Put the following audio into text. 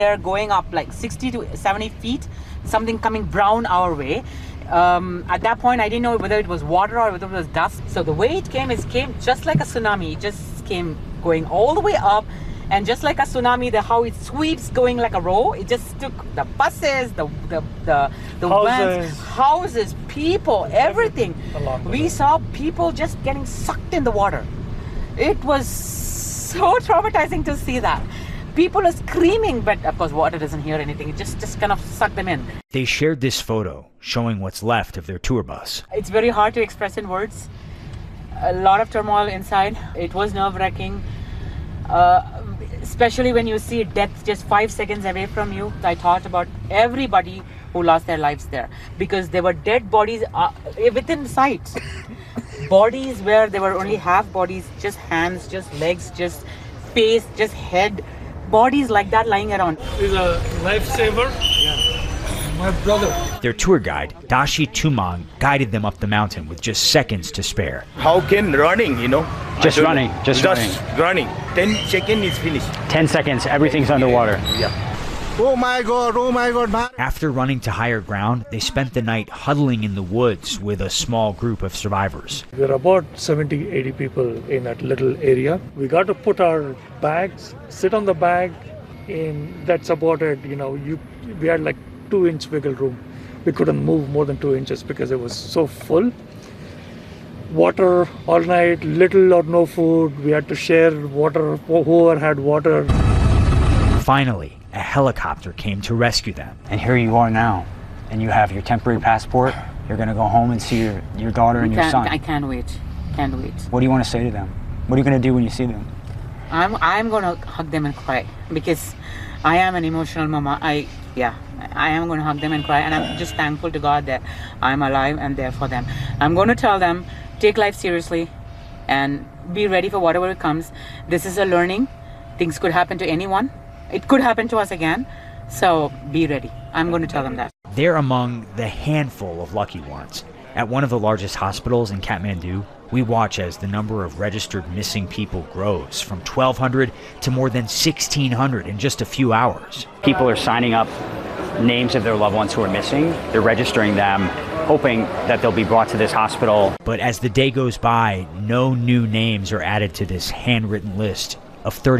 They're going up like 60 to 70 feet, something coming brown our way. At that point, I didn't know whether it was water or whether it was dust. So the way it came just like a tsunami. It just came going all the way up. And just like a tsunami, how it sweeps going like a row, it just took the buses, the vans, houses, people, everything. We saw people just getting sucked in the water. It was so traumatizing to see that. People are screaming, but of course water doesn't hear anything. It just kind of sucked them in. They shared this photo showing what's left of their tour bus. It's very hard to express in words. A lot of turmoil inside. It was nerve-wracking. Especially when you see death just 5 seconds away from you. I thought about everybody who lost their lives there, because there were dead bodies within sight. Bodies where there were only half bodies, just hands, just legs, just face, just head. Bodies like that lying around. He's a lifesaver. Yeah. My brother. Their tour guide, Dashi Tumang, guided them up the mountain with just seconds to spare. How can running, Just running. 10 seconds is finished. 10 seconds, everything's underwater. Yeah. Oh my God, man. After running to higher ground, they spent the night huddling in the woods with a small group of survivors. We're about 70, 80 people in that little area. We got to put our bags, sit on the bag, and that supported, we had like 2-inch wiggle room. We couldn't move more than 2 inches because it was so full. Water all night, little or no food. We had to share water, whoever had water. Finally, a helicopter came to rescue them. And here you are now, and you have your temporary passport. You're going to go home and see your daughter and your son. I can't wait. Can't wait. What do you want to say to them? What are you going to do when you see them? I'm going to hug them and cry, because I am an emotional mama. I am going to hug them and cry, and I'm just thankful to God that I'm alive and there for them. I'm going to tell them, take life seriously and be ready for whatever comes. This is a learning. Things could happen to anyone. It could happen to us again. So be ready. I'm going to tell them that. They're among the handful of lucky ones. At one of the largest hospitals in Kathmandu, we watch as the number of registered missing people grows from 1,200 to more than 1,600 in just a few hours. People are signing up names of their loved ones who are missing. They're registering them, hoping that they'll be brought to this hospital. But as the day goes by, no new names are added to this handwritten list of 30